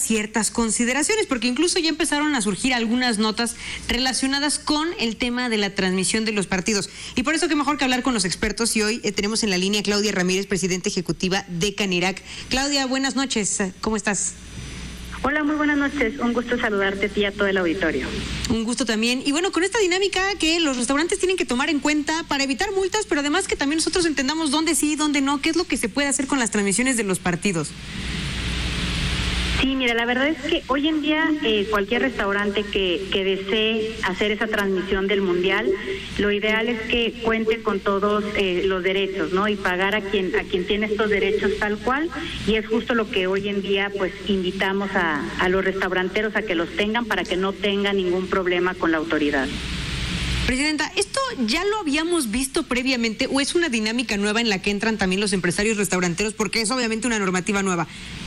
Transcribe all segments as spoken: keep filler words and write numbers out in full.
ciertas consideraciones, porque incluso ya empezaron a surgir algunas notas relacionadas con el tema de la transmisión de los partidos. Y por eso qué mejor que hablar con los expertos, y hoy eh, tenemos en la línea a Claudia Ramírez, presidenta ejecutiva de Canirac. Claudia, buenas noches, ¿cómo estás? Hola, muy buenas noches. Un gusto saludarte a ti y a todo el auditorio. Un gusto también. Y bueno, con esta dinámica que los restaurantes tienen que tomar en cuenta para evitar multas, pero además que también nosotros entendamos dónde sí y dónde no, qué es lo que se puede hacer con las transmisiones de los partidos. Sí, mira, la verdad es que hoy en día eh, cualquier restaurante que, que desee hacer esa transmisión del Mundial, lo ideal es que cuente con todos eh, los derechos, ¿no? Y pagar a quien a quien tiene estos derechos tal cual, y es justo lo que hoy en día pues invitamos a, a los restauranteros a que los tengan para que no tengan ningún problema con la autoridad. Presidenta, ¿esto ya lo habíamos visto previamente o es una dinámica nueva en la que entran también los empresarios restauranteros? Porque es obviamente una normativa nueva.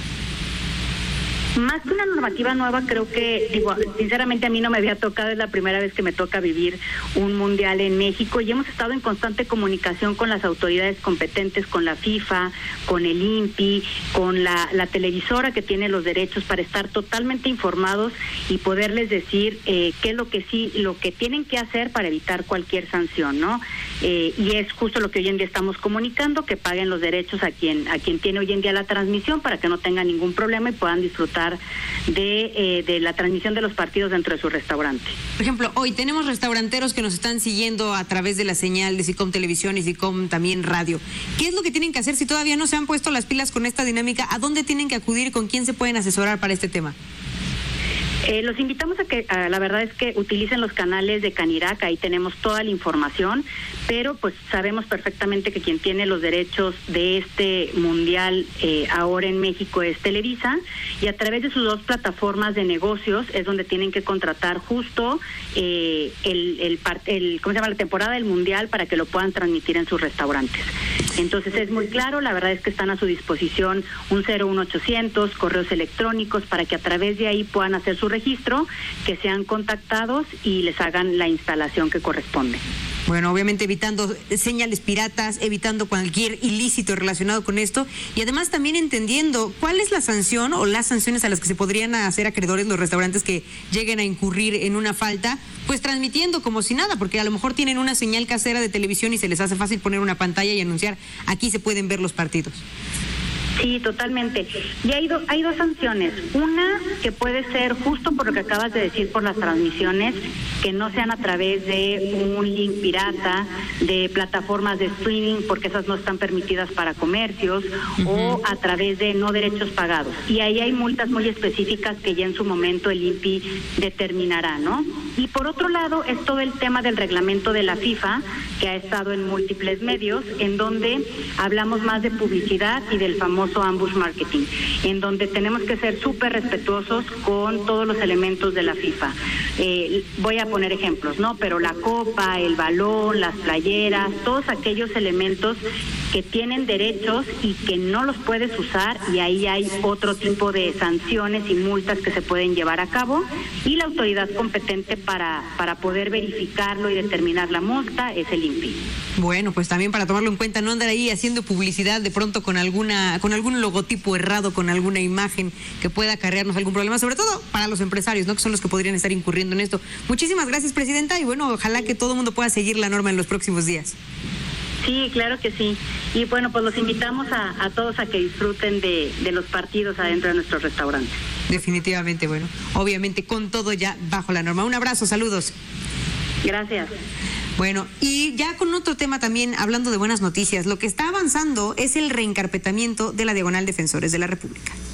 Más que una normativa nueva, creo que, digo, sinceramente a mí no me había tocado, es la primera vez que me toca vivir un mundial en México y hemos estado en constante comunicación con las autoridades competentes, con la FIFA, con el I N P I, con la, la televisora que tiene los derechos para estar totalmente informados y poderles decir eh, qué es lo que sí, lo que tienen que hacer para evitar cualquier sanción, ¿no? Eh, y es justo lo que hoy en día estamos comunicando, que paguen los derechos a quien, a quien tiene hoy en día la transmisión para que no tengan ningún problema y puedan disfrutar de, eh, de la transmisión de los partidos dentro de su restaurante. Por ejemplo, hoy tenemos restauranteros que nos están siguiendo a través de la señal de SICOM Televisión y SICOM también Radio. ¿Qué es lo que tienen que hacer si todavía no se han puesto las pilas con esta dinámica? ¿A dónde tienen que acudir y con quién se pueden asesorar para este tema? Eh, los invitamos a que, a, la verdad es que utilicen los canales de Canirac, ahí tenemos toda la información, pero pues sabemos perfectamente que quien tiene los derechos de este mundial eh, ahora en México es Televisa, y a través de sus dos plataformas de negocios es donde tienen que contratar justo eh, el, el, el, ¿cómo se llama? La temporada del mundial para que lo puedan transmitir en sus restaurantes. Entonces es muy claro, la verdad es que están a su disposición un cero uno ochocientos, correos electrónicos, para que a través de ahí puedan hacer su registro, que sean contactados y les hagan la instalación que corresponde. Bueno, obviamente evitando señales piratas, evitando cualquier ilícito relacionado con esto, y además también entendiendo cuál es la sanción o las sanciones a las que se podrían hacer acreedores los restaurantes que lleguen a incurrir en una falta, pues transmitiendo como si nada, porque a lo mejor tienen una señal casera de televisión y se les hace fácil poner una pantalla y anunciar, aquí se pueden ver los partidos. Sí, totalmente. Y hay, do, hay dos sanciones. Una que puede ser justo por lo que acabas de decir, por las transmisiones, que no sean a través de un link pirata, de plataformas de streaming, porque esas no están permitidas para comercios, uh-huh. o a través de no derechos pagados. Y ahí hay multas muy específicas que ya en su momento el I N P I determinará, ¿no? Y por otro lado es todo el tema del reglamento de la FIFA, que ha estado en múltiples medios, en donde hablamos más de publicidad y del famoso ambush marketing, en donde tenemos que ser súper respetuosos con todos los elementos de la FIFA. Eh, voy a poner ejemplos, ¿no? Pero la copa, el balón, las playeras, todos aquellos elementos que tienen derechos y que no los puedes usar, y ahí hay otro tipo de sanciones y multas que se pueden llevar a cabo, y la autoridad competente para, para poder verificarlo y determinar la multa es el I N P I. Bueno, pues también para tomarlo en cuenta, no andar ahí haciendo publicidad de pronto con alguna, con algún logotipo errado, con alguna imagen que pueda acarrearnos algún problema, sobre todo para los empresarios, ¿no? Que son los que podrían estar incurriendo en esto. Muchísimas gracias, Presidenta, y bueno, ojalá que todo el mundo pueda seguir la norma en los próximos días. Sí, claro que sí. Y bueno, pues los invitamos a, a todos a que disfruten de, de los partidos adentro de nuestros restaurantes. Definitivamente, bueno, obviamente con todo ya bajo la norma. Un abrazo, saludos. Gracias. Bueno, y ya con otro tema también, hablando de buenas noticias, lo que está avanzando es el reencarpetamiento de la Diagonal Defensores de la República.